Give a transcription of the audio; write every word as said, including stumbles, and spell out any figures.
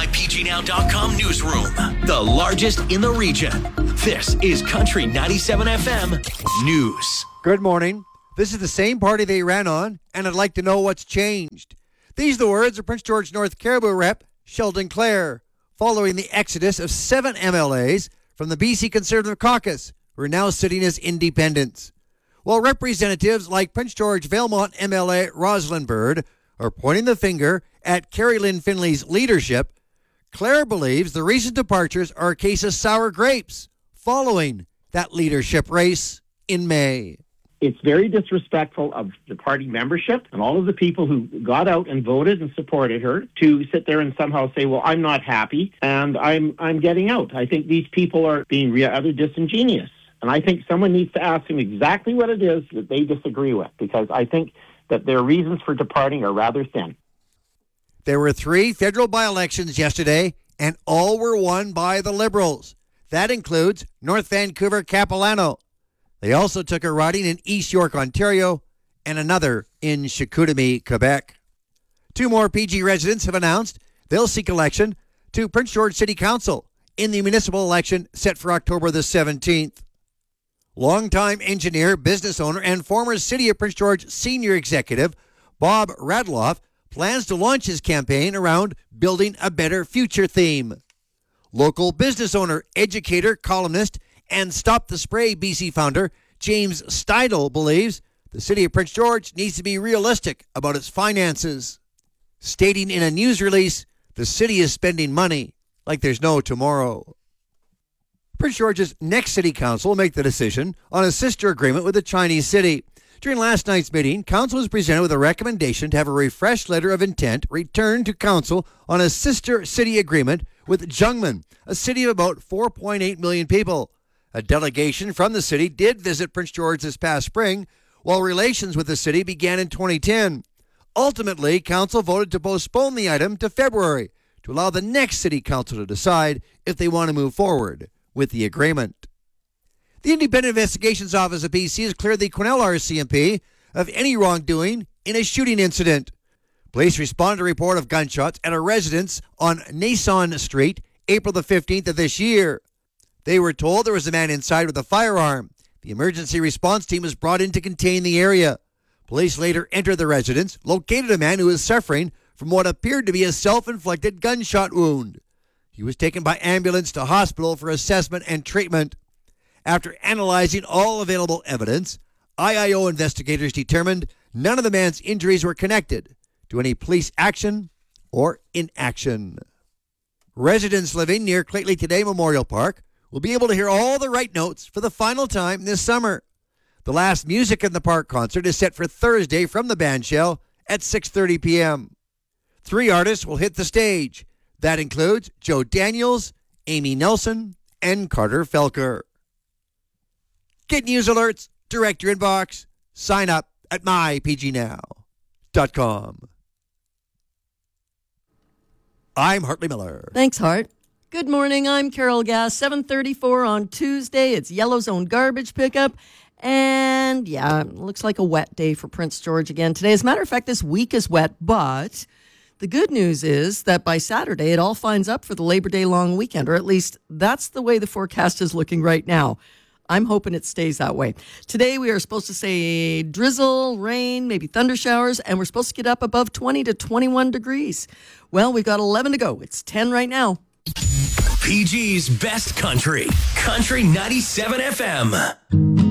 P G Now dot com newsroom, the largest in the region. This is Country ninety-seven F M News. Good morning. This is the same party they ran on, and I'd like to know what's changed. These are the words of Prince George North Caribou Rep Sheldon Clare, following the exodus of seven M L As from the B C Conservative Caucus, who are now sitting as independents. While representatives like Prince George Valemount M L A Rosalind Bird are pointing the finger at Carrie Lynn Finley's leadership, Clare believes the recent departures are a case of sour grapes following that leadership race in May. It's very disrespectful of the party membership and all of the people who got out and voted and supported her to sit there and somehow say, well, I'm not happy and I'm I'm getting out. I think these people are being rather disingenuous. And I think someone needs to ask them exactly what it is that they disagree with, because I think that their reasons for departing are rather thin. There were three federal by-elections yesterday, and all were won by the Liberals. That includes North Vancouver Capilano. They also took a riding in East York, Ontario, and another in Chicoutimi, Quebec. Two more P G residents have announced they'll seek election to Prince George City Council in the municipal election set for October the seventeenth. Longtime engineer, business owner, and former City of Prince George senior executive Bob Radloff plans to launch his campaign around Building a Better Future theme. Local business owner, educator, columnist, and Stop the Spray B C founder James Steidel believes the City of Prince George needs to be realistic about its finances, stating in a news release, the city is spending money like there's no tomorrow. Prince George's next city council will make the decision on a sister agreement with the Chinese city. During last night's meeting, council was presented with a recommendation to have a refreshed letter of intent returned to council on a sister city agreement with Jungmen, a city of about four point eight million people. A delegation from the city did visit Prince George this past spring, while relations with the city began in twenty ten. Ultimately, council voted to postpone the item to February to allow the next city council to decide if they want to move forward with the agreement. The Independent Investigations Office of P C has cleared the Quesnel R C M P of any wrongdoing in a shooting incident. Police responded to a report of gunshots at a residence on Nason Street, April the fifteenth of this year. They were told there was a man inside with a firearm. The emergency response team was brought in to contain the area. Police later entered the residence, located a man who was suffering from what appeared to be a self-inflicted gunshot wound. He was taken by ambulance to hospital for assessment and treatment. After analyzing all available evidence, I I O investigators determined none of the man's injuries were connected to any police action or inaction. Residents living near Clately Today Memorial Park will be able to hear all the right notes for the final time this summer. The last Music in the Park concert is set for Thursday from the bandshell at six thirty p.m. Three artists will hit the stage. That includes Joe Daniels, Amy Nelson, and Carter Felker. Get news alerts, direct your inbox, sign up at my p g now dot com. I'm Hartley Miller. Thanks, Hart. Good morning, I'm Carol Gass. seven thirty-four on Tuesday. It's Yellow Zone garbage pickup. And yeah, it looks like a wet day for Prince George again today. As a matter of fact, this week is wet, but the good news is that by Saturday, it all fines up for the Labor Day long weekend, or at least that's the way the forecast is looking right now. I'm hoping it stays that way. Today, we are supposed to say drizzle, rain, maybe thunder showers, and we're supposed to get up above twenty to twenty-one degrees. Well, we've got eleven to go. It's ten right now. P G's best country. Country ninety-seven F M.